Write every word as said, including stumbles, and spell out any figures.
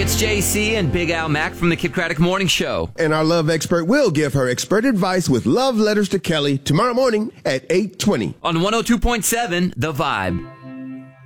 it's J C and Big Al Mack from the Kid Craddock Morning Show. And our love expert will give her expert advice with love letters to Kelly tomorrow morning at eight twenty. On one oh two point seven, The Vibe.